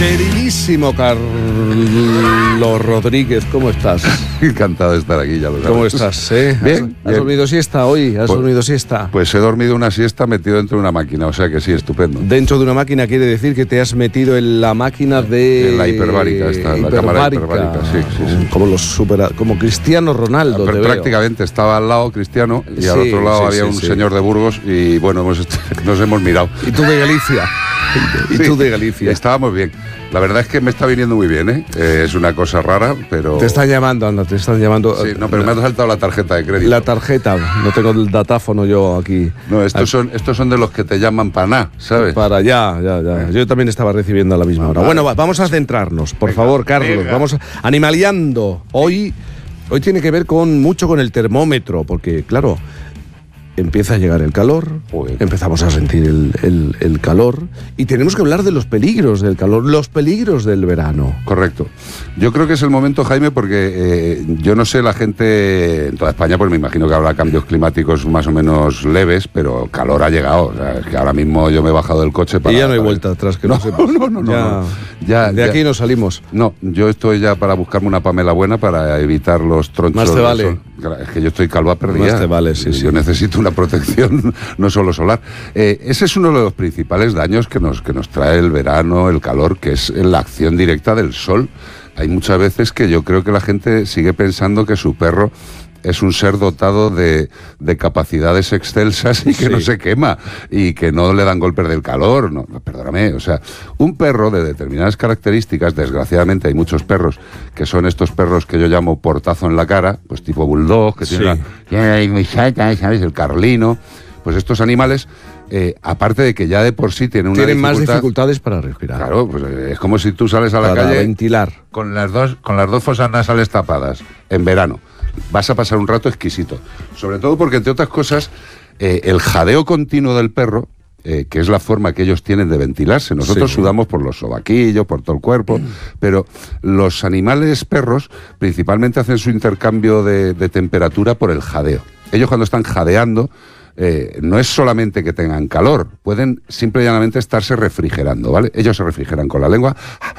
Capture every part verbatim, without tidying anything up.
Queridísimo Carlos Rodríguez, ¿cómo estás? Encantado de estar aquí, ya lo sabes. ¿Cómo estás? Eh? Bien. ¿Has, ¿Has dormido siesta hoy? ¿Has pues, dormido siesta? Pues he dormido una siesta metido dentro de una máquina, o sea que sí, estupendo. Dentro de una máquina quiere decir que te has metido en la máquina de... En la hiperbárica, esta, la cámara hiperbárica, sí, sí, sí. Como los super, como Cristiano Ronaldo, Pero te prácticamente veo. Estaba al lado Cristiano y sí, al otro lado sí, había sí, un sí. señor de Burgos y bueno, hemos, nos hemos mirado. Y tú de Galicia. Y Sí, tú de Galicia. Estábamos bien. La verdad es que me está viniendo muy bien, ¿eh? Eh, es una cosa rara, pero... Te están llamando, anda, te están llamando. Sí, no, pero me ha saltado la tarjeta de crédito. La tarjeta, no tengo el datáfono yo aquí. No, estos son, estos son de los que te llaman para nada, ¿sabes? Para allá, ya, ya. Yo también estaba recibiendo a la misma hora. Vale. Bueno, va, vamos a centrarnos, por Venga, favor, Carlos. venga. Vamos a, animaleando. Hoy, hoy tiene que ver con mucho con el termómetro, porque claro, empieza a llegar el calor, Joder. empezamos a sentir el, el, el calor y tenemos que hablar de los peligros del calor, los peligros del verano. Correcto. Yo creo que es el momento, Jaime, porque eh, yo no sé, la gente en toda España, pues me imagino que habrá cambios climáticos más o menos leves, pero calor ha llegado. O sea, es que ahora mismo yo me he bajado del coche para... y ya no hay para- vuelta atrás, que No, no, sepas. no, no, no, Ya, no. Ya, de ya. aquí no salimos. No, yo estoy ya para buscarme una Pamela buena para evitar los tronchos. Más te del vale. sol. Claro, es que yo estoy calva perdida. Más te vale, sí, Y sí. Yo necesito una protección, no solo solar. Eh, ese es uno de los principales daños que nos, que nos trae el verano, el calor, que es la acción directa del sol. Hay muchas veces que yo creo que la gente sigue pensando que su perro es un ser dotado de, de capacidades excelsas y que Sí. no se quema y que no le dan golpes del calor. No, no, perdóname, o sea, un perro de determinadas características, desgraciadamente hay muchos perros que son estos perros que yo llamo portazo en la cara, pues tipo bulldog, que Sí. tienen la- tienen ahí muy chata, ¿sabes? El carlino. Pues estos animales, eh, aparte de que ya de por sí tienen una Tienen más dificultad- dificultades para respirar, Claro, pues eh, es como si tú sales a la para calle ventilar. con las dos con las dos fosas nasales tapadas en verano. Vas a pasar un rato exquisito. Sobre todo porque, entre otras cosas, eh, el jadeo continuo del perro, eh, que es la forma que ellos tienen de ventilarse. Nosotros Sí. sudamos por los sobaquillos, por todo el cuerpo, pero los animales perros principalmente hacen su intercambio de, de temperatura por el jadeo. Ellos cuando están jadeando, eh, no es solamente que tengan calor, pueden simple y llanamente estarse refrigerando, ¿vale? Ellos se refrigeran con la lengua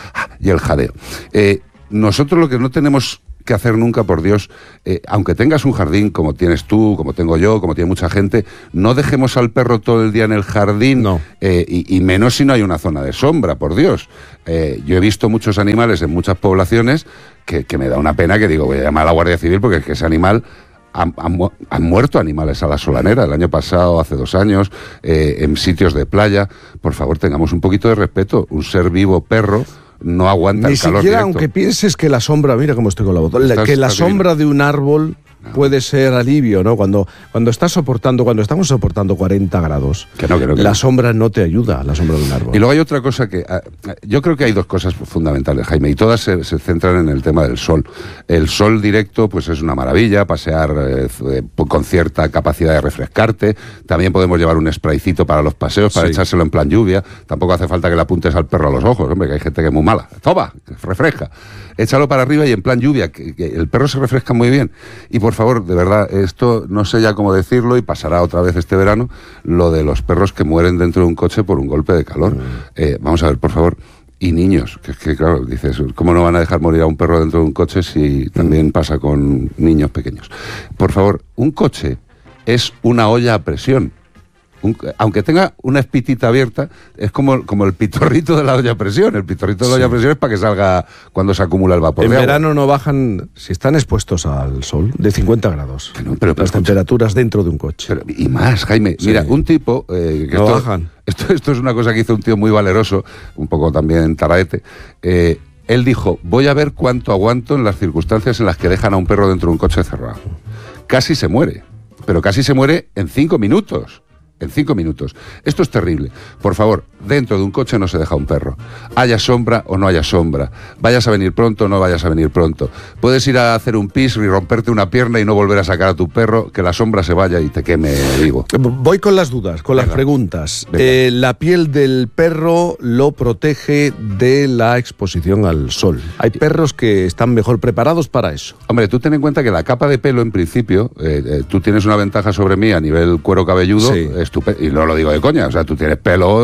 y el jadeo. Eh, nosotros lo que no tenemos que hacer nunca, por Dios, eh, aunque tengas un jardín como tienes tú, como tengo yo, como tiene mucha gente, no dejemos al perro todo el día en el jardín, No. eh, y, y menos si no hay una zona de sombra, por Dios. Eh, yo he visto muchos animales en muchas poblaciones que, que me da una pena que digo, voy a llamar a la Guardia Civil porque es que ese animal... Han, han mu- han muerto animales a la solanera el año pasado, hace dos años, eh, en sitios de playa. Por favor, tengamos un poquito de respeto. Un ser vivo perro no aguanta Ni el calor siquiera, directo. aunque pienses que la sombra, mira cómo estoy con la voz, la- Estás- que la estás sombra de un árbol puede ser alivio, ¿no? Cuando, cuando estás soportando, cuando estamos soportando cuarenta grados, Que no, que no, que la no. sombra no te ayuda, la sombra de un árbol. Y luego hay otra cosa que... ah, yo creo que hay dos cosas fundamentales, Jaime, y todas se, se centran en el tema del sol. El sol directo, pues es una maravilla, pasear eh, eh, con cierta capacidad de refrescarte. También podemos llevar un spraycito para los paseos, para Sí. echárselo en plan lluvia. Tampoco hace falta que le apuntes al perro a los ojos, hombre, que hay gente que es muy mala. Toma, que refresca. Échalo para arriba y en plan lluvia, que, que el perro se refresca muy bien. Y por favor, de verdad, esto no sé ya cómo decirlo y pasará otra vez este verano, lo de los perros que mueren dentro de un coche por un golpe de calor. Eh, vamos a ver, por favor. Y niños, que es que claro, dices, ¿cómo no van a dejar morir a un perro dentro de un coche si también pasa con niños pequeños? Por favor, un coche es una olla a presión. Un- aunque tenga una espitita abierta, es como, como el pitorrito de la olla a presión. El pitorrito de la olla a presión es para que salga cuando se acumula el vapor en de agua. verano no bajan, si están expuestos al sol, de cincuenta grados. Que no, pero- pero las escucha. temperaturas dentro de un coche. Pero- y más, Jaime. Sí. Mira, un tipo... eh, que No esto, bajan. Esto, esto es una cosa que hizo un tío muy valeroso, un poco también taraete. Eh, él dijo, voy a ver cuánto aguanto en las circunstancias en las que dejan a un perro dentro de un coche cerrado. Casi se muere, pero casi se muere en cinco minutos. En cinco minutos. Esto es terrible. Por favor, dentro de un coche no se deja un perro. Haya sombra o no haya sombra. Vayas a venir pronto o no vayas a venir pronto. Puedes ir a hacer un pis y romperte una pierna y no volver a sacar a tu perro, que la sombra se vaya y te queme vivo. Voy con las dudas, con las Venga. preguntas. Venga. Eh, la piel del perro lo protege de la exposición al sol. Hay perros que están mejor preparados para eso. Hombre, tú ten en cuenta que la capa de pelo, en principio, eh, eh, tú tienes una ventaja sobre mí a nivel cuero cabelludo, Sí. estupendo, y no lo digo de coña, o sea, tú tienes pelo, un pelado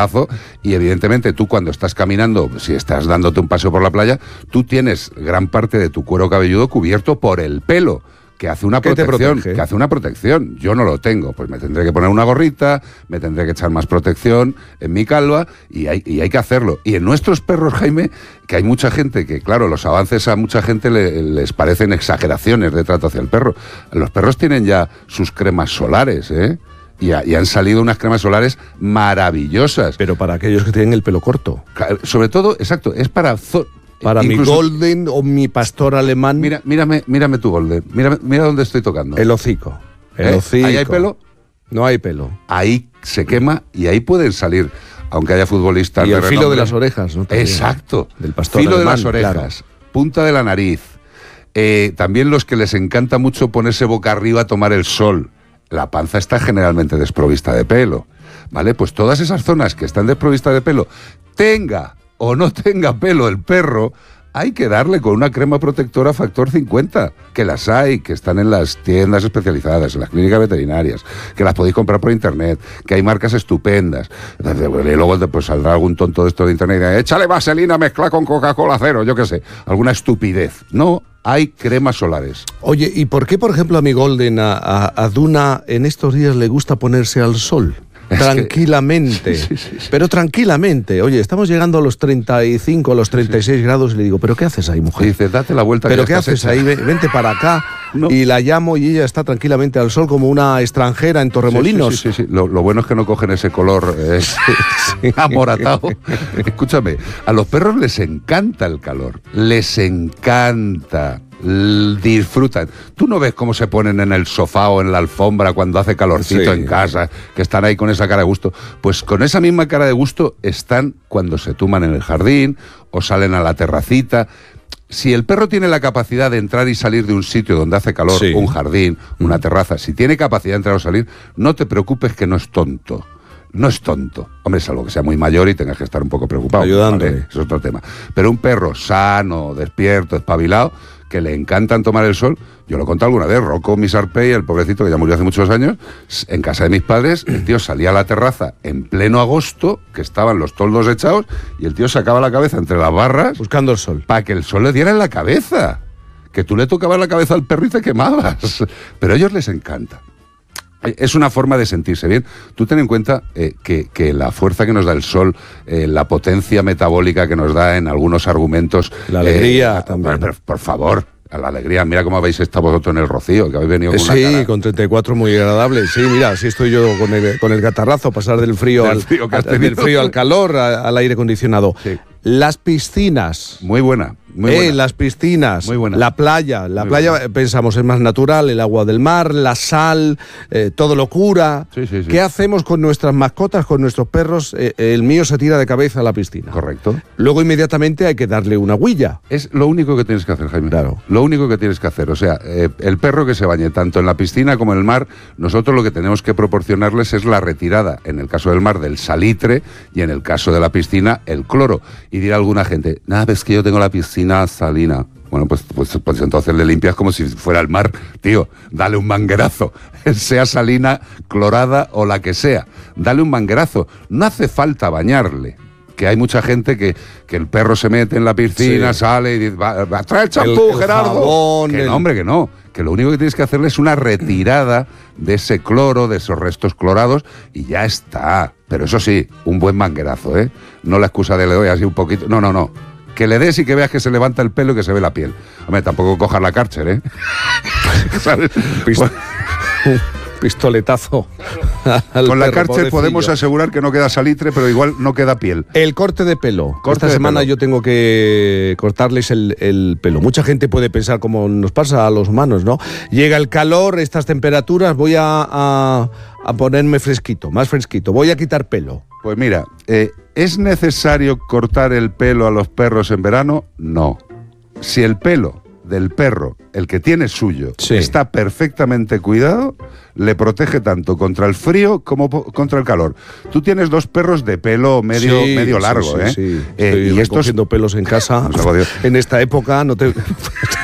pelazo, y evidentemente tú cuando estás caminando, si estás dándote un paseo por la playa, tú tienes gran parte de tu cuero cabelludo cubierto por el pelo, que hace una protección, que hace una protección. Yo no lo tengo, pues me tendré que poner una gorrita, me tendré que echar más protección en mi calva, y hay, y hay que hacerlo. Y en nuestros perros, Jaime, que hay mucha gente que, claro, los avances a mucha gente le, les parecen exageraciones de trato hacia el perro. Los perros tienen ya sus cremas solares, ¿eh? Y, a, y han salido unas cremas solares maravillosas. Pero para aquellos que tienen el pelo corto. Sobre todo, exacto, es para... Para incluso, mi Golden o mi pastor alemán. Mira, mírame, mírame tu Golden. Mira, mira dónde estoy tocando. El hocico. El ¿Eh? hocico. ¿Ahí hay pelo? No hay pelo. Ahí se quema y ahí pueden salir, aunque haya futbolistas. Y de el filo renombre. de las orejas, ¿no? También. Exacto. Del pastor filo alemán, de las orejas, claro. Punta de la nariz. Eh, también los que les encanta mucho ponerse boca arriba a tomar el sol. La panza está generalmente desprovista de pelo. ¿Vale? Pues todas esas zonas que están desprovistas de pelo, tenga o no tenga pelo el perro, hay que darle con una crema protectora factor cincuenta, que las hay, que están en las tiendas especializadas, en las clínicas veterinarias, que las podéis comprar por internet, que hay marcas estupendas. Y luego pues saldrá algún tonto de esto de internet y dirá, échale vaselina mezcla con Coca-Cola cero, yo qué sé, alguna estupidez. No, hay cremas solares. Oye, ¿y por qué, por ejemplo, a mi Golden, a, a, a Duna, en estos días le gusta ponerse al sol? Es tranquilamente, que, sí, sí, sí, sí. Pero tranquilamente. Oye, estamos llegando a los treinta y cinco, a los treinta y seis sí, sí. grados y le digo, ¿pero qué haces ahí, mujer? Y dice, date la vuelta. ¿Pero que qué haces hecha. ahí? Vente para acá. No. Y la llamo y ella está tranquilamente al sol como una extranjera en Torremolinos. Sí, sí, sí, sí, sí. Lo, lo bueno es que no cogen ese color eh, sí, amoratado. Escúchame, a los perros les encanta el calor, les encanta. Disfrutan. Tú no ves cómo se ponen en el sofá o en la alfombra cuando hace calorcito sí. en casa, que están ahí con esa cara de gusto. Pues con esa misma cara de gusto están cuando se tuman en el jardín o salen a la terracita. Si el perro tiene la capacidad de entrar y salir de un sitio donde hace calor, sí. un jardín, una terraza, si tiene capacidad de entrar o salir, no te preocupes que no es tonto. No es tonto. Hombre, salvo que sea muy mayor y tengas que estar un poco preocupado. Ayudándole. ¿Vale? Es otro tema. Pero un perro sano, despierto, espabilado, que le encantan tomar el sol. Yo lo he contado alguna vez, Rocco Misarpey, el pobrecito que ya murió hace muchos años, en casa de mis padres, el tío salía a la terraza en pleno agosto, que estaban los toldos echados, y el tío sacaba la cabeza entre las barras... buscando el sol. Para que el sol le diera en la cabeza. Que tú le tocabas la cabeza al perro y te quemabas. Pero a ellos les encanta. Es una forma de sentirse bien. Tú ten en cuenta eh, que, que la fuerza que nos da el sol, eh, la potencia metabólica que nos da en algunos argumentos... La alegría eh, también. Por, por favor, a la alegría. Mira cómo habéis estado vosotros en el Rocío, que habéis venido con sí, una cara... Sí, con treinta y cuatro muy agradable. Sí, mira, así estoy yo con el, con el catarrazo, pasar del frío, del al, frío, al, del frío al calor, a, al aire acondicionado. Sí. Las piscinas. Muy buena. Muy eh, buena. Las piscinas, muy buena. La playa, la muy playa buena. Pensamos es más natural, el agua del mar, la sal, eh, todo lo cura. Sí, sí, sí. ¿Qué hacemos con nuestras mascotas, con nuestros perros? Eh, el mío se tira de cabeza a la piscina. Correcto. Luego inmediatamente hay que darle una huilla. Es lo único que tienes que hacer, Jaime. Claro. Lo único que tienes que hacer. O sea, eh, el perro que se bañe tanto en la piscina como en el mar, nosotros lo que tenemos que proporcionarles es la retirada, en el caso del mar, del salitre y en el caso de la piscina, el cloro. Y dirá alguna gente, nada, es que yo tengo la piscina salina. Bueno, pues, pues, pues entonces le limpias como si fuera el mar. Tío, dale un manguerazo, sea salina, clorada o la que sea. Dale un manguerazo. No hace falta bañarle. Que hay mucha gente que, que el perro se mete en la piscina, sí. sale y dice, va, va, trae el champú, el, el Gerardo. Jabón, que el... no, hombre, que no. Que lo único que tienes que hacerle es una retirada de ese cloro, de esos restos clorados, y ya está. Pero eso sí, un buen manguerazo, ¿eh? No la excusa de le doy así un poquito. No, no, no. Que le des y que veas que se levanta el pelo y que se ve la piel. Hombre, tampoco cojas la Karcher, ¿eh? ¿Sabes? Pist- Pistoletazo. Con la Karcher podemos asegurar que no queda salitre, pero igual no queda piel. El corte de pelo. Corte Esta de semana pelo. yo tengo que cortarles el, el pelo. Mucha gente puede pensar como nos pasa a los humanos, ¿no? Llega el calor, estas temperaturas, voy a, a, a ponerme fresquito, más fresquito. Voy a quitar pelo. Pues mira, eh, ¿es necesario cortar el pelo a los perros en verano? No. Si el pelo del perro, el que tiene suyo, sí. está perfectamente cuidado, le protege tanto contra el frío como po- contra el calor. Tú tienes dos perros de pelo medio, sí, medio largo, sí, sí, ¿eh? Sí. eh Estoy y estos cogiendo pelos en casa. En esta época no te...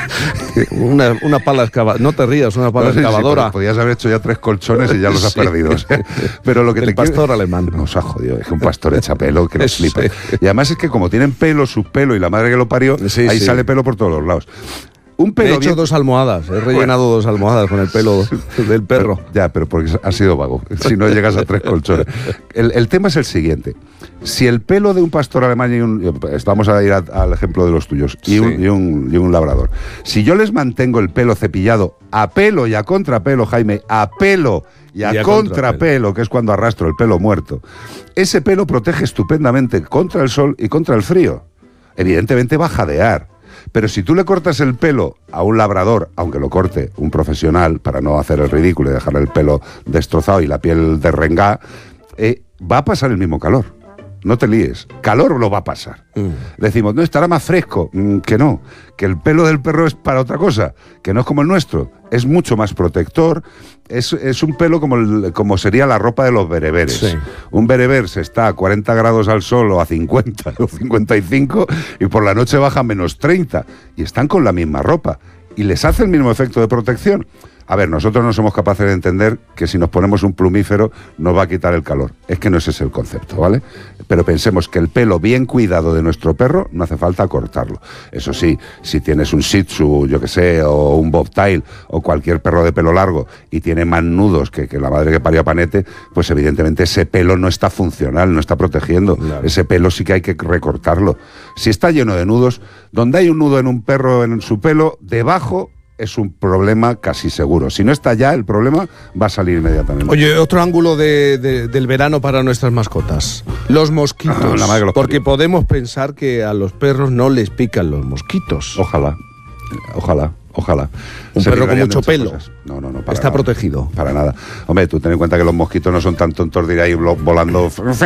Una, una pala excavadora. No te rías, una pala No, sí, excavadora. Sí, podías haber hecho ya tres colchones y ya los has sí. perdido. ¿eh? Pero lo que el te pastor quiero... alemán. Nos ha jodido, es que un pastor echa pelo que nos sí. flipa. Y además es que como tienen pelo, su pelo y la madre que lo parió, sí, ahí sí. sale pelo por todos los lados. Un pelo he hecho bien... dos almohadas, he rellenado bueno. dos almohadas con el pelo del perro. Pero, ya, pero porque has sido vago, si no llegas a tres colchones. El, el tema es el siguiente. Si el pelo de un pastor alemán y un... Vamos a ir a, al ejemplo de los tuyos, y, sí. un, y, un, y un labrador. Si yo les mantengo el pelo cepillado a pelo y a contrapelo, Jaime, a pelo y a, y a contrapelo, contrapelo, que es cuando arrastro el pelo muerto, ese pelo protege estupendamente contra el sol y contra el frío. Evidentemente va a jadear. Pero si tú le cortas el pelo a un labrador, aunque lo corte un profesional para no hacer el ridículo y dejarle el pelo destrozado y la piel derrengada, eh, va a pasar el mismo calor. No te líes. Calor lo va a pasar. Mm. Decimos, no, estará más fresco. Mm, que no. Que el pelo del perro es para otra cosa. Que no es como el nuestro. Es mucho más protector. Es, es un pelo como, el, como sería la ropa de los bereberes. Sí. Un bereber se está a cuarenta grados al sol o a cincuenta o cincuenta y cinco y por la noche baja a menos treinta. Y están con la misma ropa. Y les hace el mismo efecto de protección. A ver, nosotros no somos capaces de entender que si nos ponemos un plumífero nos va a quitar el calor. Es que no ese es el concepto, ¿vale? Pero pensemos que el pelo bien cuidado de nuestro perro no hace falta cortarlo. Eso sí, si tienes un Shih Tzu, yo que sé, o un Bobtail, o cualquier perro de pelo largo y tiene más nudos que, que la madre que parió a Panete, pues evidentemente ese pelo no está funcional, no está protegiendo. Claro. Ese pelo sí que hay que recortarlo. Si está lleno de nudos, donde hay un nudo en un perro en su pelo, debajo es un problema casi seguro. Si no está ya, el problema va a salir inmediatamente. Oye, otro ángulo de, de, del verano para nuestras mascotas. Los mosquitos. Ah, la madre que los porque parió. Podemos pensar que a los perros no les pican los mosquitos. Ojalá, ojalá. Ojalá. Un Se perro con mucho pelo. Cosas. No, no, no. Para está nada, protegido. Para nada. Hombre, tú ten en cuenta que los mosquitos no son tan tontos de ir ahí volando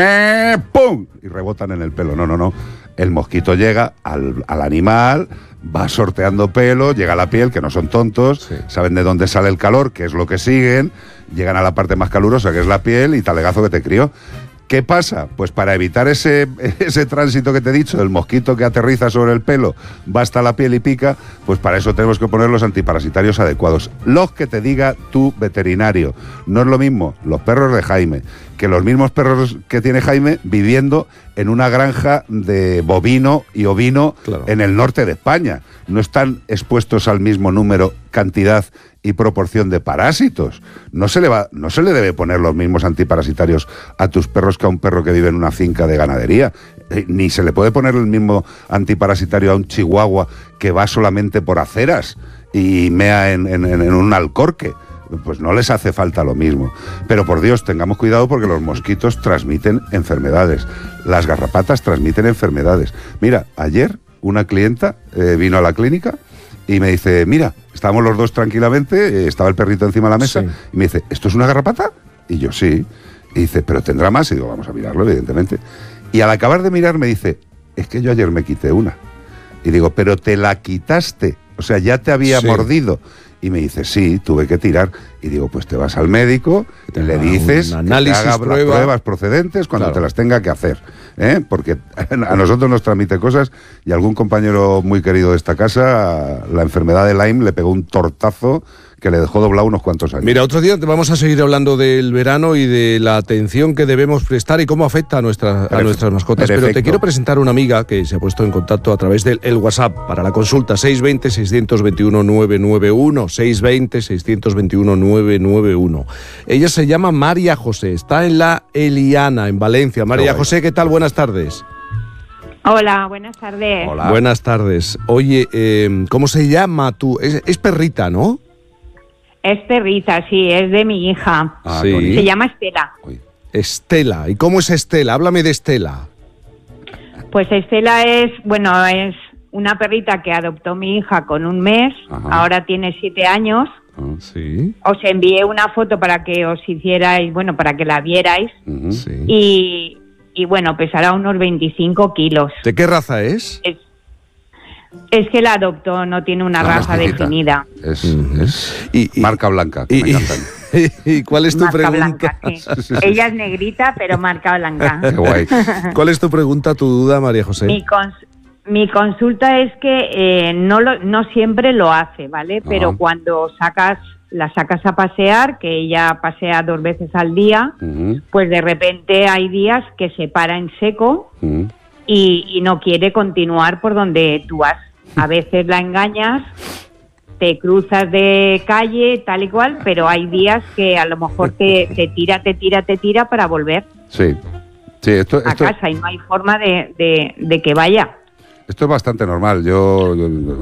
¡pum! Y rebotan en el pelo. No, no, no. El mosquito llega al, al animal, va sorteando pelo, llega a la piel, que no son tontos, sí. Saben de dónde sale el calor, que es lo que siguen, llegan a la parte más calurosa, que es la piel, y talegazo que te crió. ¿Qué pasa? Pues para evitar ese, ese tránsito que te he dicho, del mosquito que aterriza sobre el pelo, va hasta la piel y pica, pues para eso tenemos que poner los antiparasitarios adecuados. Los que te diga tu veterinario. No es lo mismo los perros de Jaime que los mismos perros que tiene Jaime viviendo en una granja de bovino y ovino, claro, en el norte de España. No están expuestos al mismo número, cantidad y proporción de parásitos. No se le va, no se le debe poner los mismos antiparasitarios a tus perros que a un perro que vive en una finca de ganadería. Eh, ni se le puede poner el mismo antiparasitario a un chihuahua que va solamente por aceras y mea en, en, en un alcorque. Pues no les hace falta lo mismo. Pero por Dios, tengamos cuidado porque los mosquitos transmiten enfermedades. Las garrapatas transmiten enfermedades. Mira, ayer una clienta eh, vino a la clínica y me dice, mira, estábamos los dos tranquilamente, eh, estaba el perrito encima de la mesa, sí, y me dice, ¿esto es una garrapata? Y yo, sí. Y dice, ¿pero tendrá más? Y digo, vamos a mirarlo, evidentemente. Y al acabar de mirar me dice, es que yo ayer me quité una. Y digo, ¿pero te la quitaste? O sea, ya te había sí. mordido. Y me dice, sí, tuve que tirar. Y digo, pues te vas al médico, y le dices que te haga prueba. las pruebas procedentes cuando claro. te las tenga que hacer. ¿eh? Porque a nosotros nos transmite cosas y algún compañero muy querido de esta casa, la enfermedad de Lyme le pegó un tortazo que le dejó doblado unos cuantos años. Mira, otro día te vamos a seguir hablando del verano y de la atención que debemos prestar y cómo afecta a, nuestra, a nuestras mascotas. Pero te quiero presentar una amiga que se ha puesto en contacto a través del el WhatsApp para la consulta seis dos cero, seis dos uno, nueve nueve uno, seis dos cero, seis dos uno, nueve nueve uno. Ella se llama María José, está en la Eliana, en Valencia. María José, ¿qué tal? Buenas tardes. Hola, buenas tardes. Hola. Buenas tardes. Oye, eh, ¿cómo se llama tú? Es, es perrita, ¿no? Es perrita, sí, es de mi hija. Ah, sí. Se llama Estela. Uy. Estela. ¿Y cómo es Estela? Háblame de Estela. Pues Estela es, bueno, es una perrita que adoptó mi hija con un mes. Ajá. Ahora tiene siete años. Ah, sí. Os envié una foto para que os hicierais, bueno, para que la vierais. Uh-huh. Sí. Y, y bueno, pesará unos veinticinco kilos. ¿De qué raza es? Es Es que la adoptó, no tiene una la raza definida. Es, es y, y, marca blanca. Y, y, ¿Y cuál es tu marca pregunta? Blanca, sí. Ella es negrita, pero marca blanca. Qué guay. ¿Cuál es tu pregunta, tu duda, María José? Mi, cons mi consulta es que eh, no, lo, no siempre lo hace, ¿vale? Uh-huh. Pero cuando sacas la sacas a pasear, que ella pasea dos veces al día, uh-huh. pues de repente hay días que se para en seco uh-huh. y, y no quiere continuar por donde tú vas. A veces la engañas, te cruzas de calle, tal y cual, pero hay días que a lo mejor te, te tira, te tira, te tira para volver sí. Sí, esto, a esto... casa y no hay forma de, de, de que vaya. Esto es bastante normal, yo,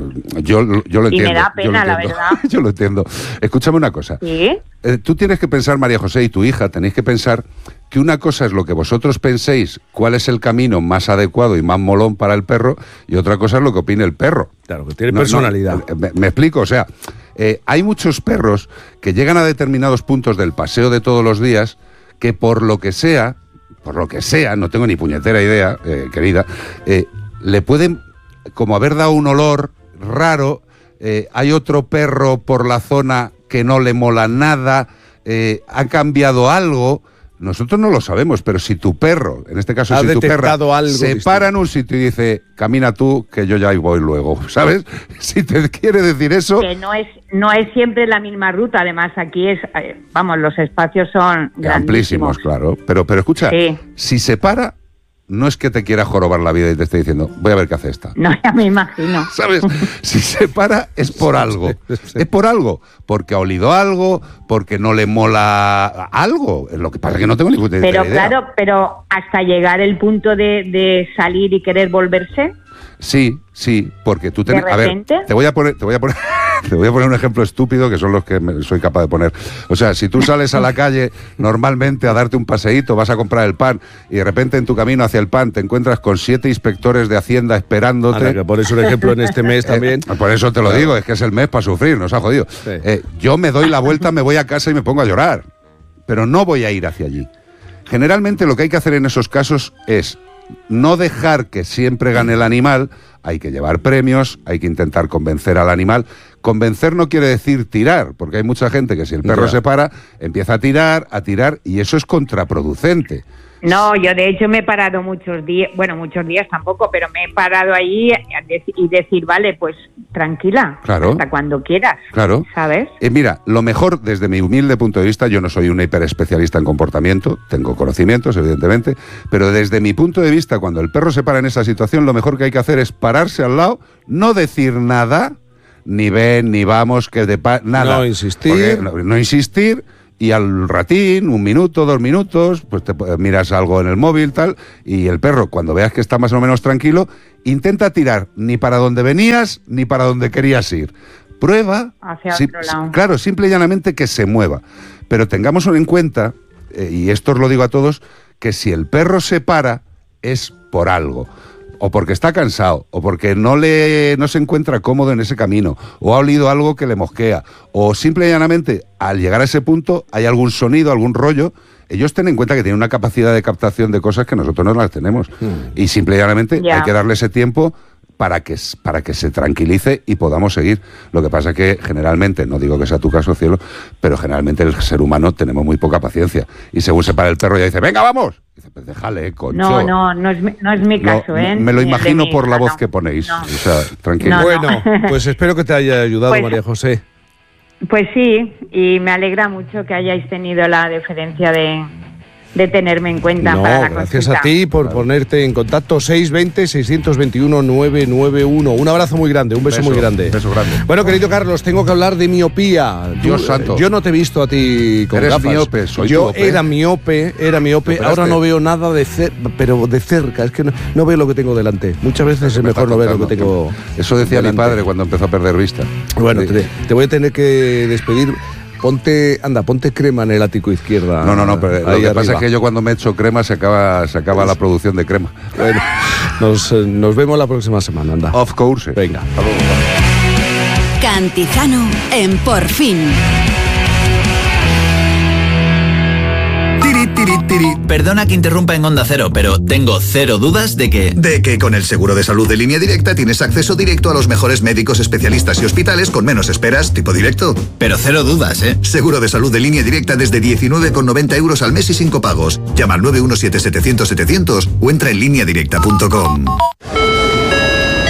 yo, yo lo entiendo. Y me da pena, la verdad. Yo lo entiendo. Escúchame una cosa. ¿Sí? Eh, tú tienes que pensar, María José, y tu hija, tenéis que pensar que una cosa es lo que vosotros penséis, cuál es el camino más adecuado y más molón para el perro, y otra cosa es lo que opine el perro. Claro, que tiene no, personalidad. No, me, me explico, o sea, eh, hay muchos perros que llegan a determinados puntos del paseo de todos los días que por lo que sea, por lo que sea, no tengo ni puñetera idea, eh, querida, eh, le pueden como haber dado un olor raro, eh, hay otro perro por la zona que no le mola nada, eh, ha cambiado algo, nosotros no lo sabemos, pero si tu perro, en este caso ha si tu perra, algo se distinto. para en un sitio y dice, camina tú, que yo ya voy luego, ¿sabes? Si te quiere decir eso... Que no es no es siempre la misma ruta, además aquí es, vamos, los espacios son amplísimos, claro, pero, pero escucha, sí. Si se para... No es que te quiera jorobar la vida y te esté diciendo, voy a ver qué hace esta. No, ya me imagino. ¿Sabes? Si se para es por algo. Es por algo. Porque ha olido algo, porque no le mola algo. Lo que pasa es que no tengo ni puta idea. Pero claro, pero hasta llegar el punto de, de salir y querer volverse. Sí, sí, porque tú te... ¿De repente? A ver, te voy a poner... Te voy a poner... Te voy a poner un ejemplo estúpido que son los que me, soy capaz de poner. O sea, si tú sales a la calle normalmente a darte un paseíto, vas a comprar el pan y de repente en tu camino hacia el pan te encuentras con siete inspectores de Hacienda esperándote. Ahora, que pones un ejemplo en este mes también. Eh, por eso te lo digo, es que es el mes para sufrir, nos ha jodido. Sí. Eh, yo me doy la vuelta, me voy a casa y me pongo a llorar, pero no voy a ir hacia allí. Generalmente lo que hay que hacer en esos casos es no dejar que siempre gane el animal. Hay que llevar premios, hay que intentar convencer al animal. Convencer no quiere decir tirar, porque hay mucha gente que si el perro ya. se para, empieza a tirar, a tirar, y eso es contraproducente. No, yo de hecho me he parado muchos días, bueno, muchos días tampoco, pero me he parado ahí y decir, vale, pues tranquila, claro. hasta cuando quieras, claro. ¿sabes? Eh, mira, lo mejor desde mi humilde punto de vista, yo no soy un hiperespecialista en comportamiento, tengo conocimientos, evidentemente, pero desde mi punto de vista, cuando el perro se para en esa situación, lo mejor que hay que hacer es pararse al lado, no decir nada, ni ven, ni vamos, que de pa- nada. No insistir. No, no insistir. Y al ratín, un minuto, dos minutos, pues te miras algo en el móvil, tal, y el perro, cuando veas que está más o menos tranquilo, intenta tirar ni para donde venías, ni para donde querías ir. Prueba, hacia si, otro lado. Claro, simple y llanamente que se mueva. Pero tengamos en cuenta, eh, y esto os lo digo a todos, que si el perro se para, es por algo. O porque está cansado, o porque no le no se encuentra cómodo en ese camino, o ha olido algo que le mosquea, o simple y llanamente, al llegar a ese punto, hay algún sonido, algún rollo. Ellos ten en cuenta que tienen una capacidad de captación de cosas que nosotros no las tenemos. Hmm. Y simple y llanamente yeah. hay que darle ese tiempo para que, para que se tranquilice y podamos seguir. Lo que pasa es que generalmente, no digo que sea tu caso, cielo, pero generalmente el ser humano tenemos muy poca paciencia. Y según se para el perro ya dice, venga, vamos. Dice, pues déjale, concho. No, no, no es, no es mi caso, no, ¿eh? Me lo Ni imagino mi, por la no, voz que ponéis. No. O sea, tranquilo. No, bueno, no. Pues espero que te haya ayudado, pues, María José. Pues sí, y me alegra mucho que hayáis tenido la deferencia de... de tenerme en cuenta no, para la gracias consulta. a ti por claro. ponerte en contacto. Seis veinte, seiscientos veintiuno, novecientos noventa y uno. Un abrazo muy grande, un beso, beso muy grande. beso grande. Bueno, querido Carlos, tengo que hablar de miopía. Dios Tú, santo. Yo no te he visto a ti con Eres gafas. miope, soy Yo miope. era miope, era miope. Ahora no veo nada de cer pero de cerca. Es que no, no veo lo que tengo delante. Muchas veces es mejor no ver lo que tengo. Eso decía delante. mi padre cuando empezó a perder vista. Bueno, sí. te, te voy a tener que despedir. Ponte, anda, ponte crema en el ático izquierda. No, no, no, pero lo que arriba. pasa es que yo cuando me echo crema se acaba, se acaba la producción de crema. Bueno, nos, nos vemos la próxima semana, anda. Of course. Venga. Hasta luego. Cantizano en Por Fin. Tiri, tiri. Perdona que interrumpa en Onda Cero, pero tengo cero dudas de que... De que con el seguro de salud de Línea Directa tienes acceso directo a los mejores médicos, especialistas y hospitales con menos esperas, tipo directo. Pero cero dudas, ¿eh? Seguro de salud de Línea Directa desde diecinueve con noventa euros al mes y sin copagos. Llama al nueve uno siete, setecientos, setecientos o entra en línea directa punto com.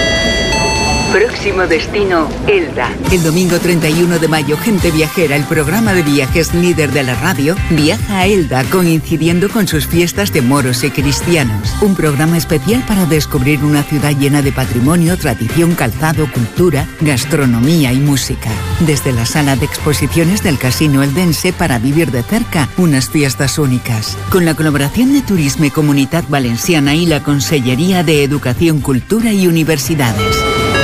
Próximo destino, Elda. El domingo treinta y uno de mayo, Gente Viajera, el programa de viajes líder de la radio, viaja a Elda coincidiendo con sus fiestas de moros y cristianos. Un programa especial para descubrir una ciudad llena de patrimonio, tradición, calzado, cultura, gastronomía y música. Desde la sala de exposiciones del Casino Eldense para vivir de cerca unas fiestas únicas. Con la colaboración de Turisme Comunitat Valenciana y la Consellería de Educación, Cultura y Universidades.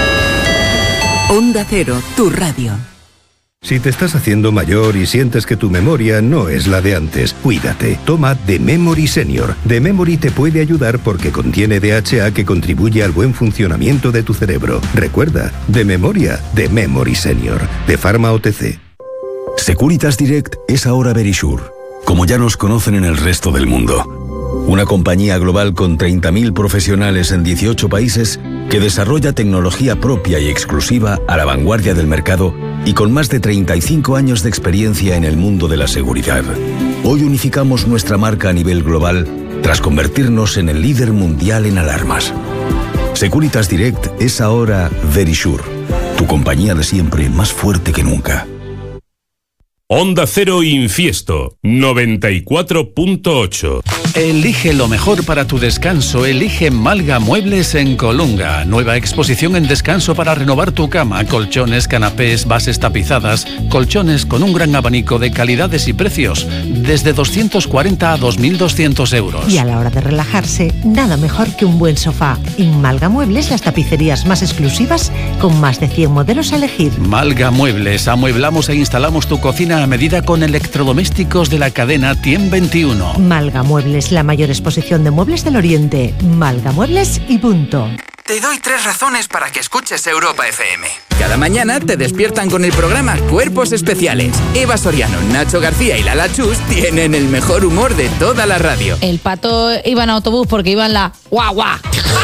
Onda Cero, tu radio. Si te estás haciendo mayor y sientes que tu memoria no es la de antes, cuídate. Toma The Memory Senior. The Memory te puede ayudar porque contiene D H A que contribuye al buen funcionamiento de tu cerebro. Recuerda, de memoria, The Memory Senior. De Pharma O T C. Securitas Direct es ahora Verisure, como ya nos conocen en el resto del mundo. Una compañía global con treinta mil profesionales en dieciocho países que desarrolla tecnología propia y exclusiva a la vanguardia del mercado y con más de treinta y cinco años de experiencia en el mundo de la seguridad. Hoy unificamos nuestra marca a nivel global tras convertirnos en el líder mundial en alarmas. Securitas Direct es ahora Verisure, tu compañía de siempre más fuerte que nunca. Onda Cero Infiesto, noventa y cuatro punto ocho. Elige lo mejor para tu descanso. Elige Malga Muebles en Colunga. Nueva exposición en descanso para renovar tu cama. Colchones, canapés, bases tapizadas. Colchones con un gran abanico de calidades y precios. Desde doscientos cuarenta a dos mil doscientos euros. Y a la hora de relajarse, nada mejor que un buen sofá. En Malga Muebles, las tapicerías más exclusivas con más de cien modelos a elegir. Malga Muebles. Amueblamos e instalamos tu cocina a medida con electrodomésticos de la cadena Tiem veintiuno. Malga Muebles, la mayor exposición de muebles del Oriente. Malga Muebles y punto. Te doy tres razones para que escuches Europa F M. Cada mañana te despiertan con el programa Cuerpos Especiales. Eva Soriano, Nacho García y Lala Chus tienen el mejor humor de toda la radio. El Pato iba en autobús porque iba en la guau guau.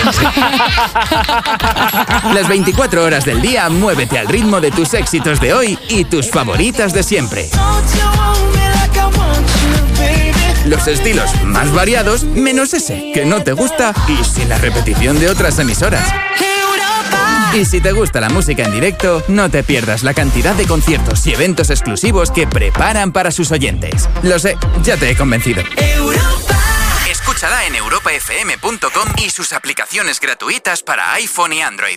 Las veinticuatro horas del día, muévete al ritmo de tus éxitos de hoy y tus favoritas de siempre. Los estilos más variados, menos ese que no te gusta y sin la repetición de otras emisoras. Y si te gusta la música en directo, no te pierdas la cantidad de conciertos y eventos exclusivos que preparan para sus oyentes. Lo sé, ya te he convencido. Europa. Escúchala en europa f m punto com y sus aplicaciones gratuitas para iPhone y Android.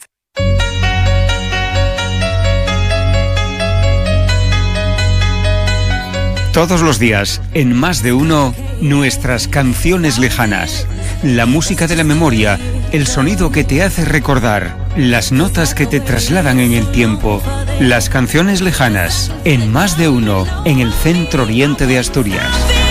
Todos los días, en Más de Uno, nuestras canciones lejanas. La música de la memoria, el sonido que te hace recordar, las notas que te trasladan en el tiempo. Las canciones lejanas, en Más de Uno, en el centro oriente de Asturias.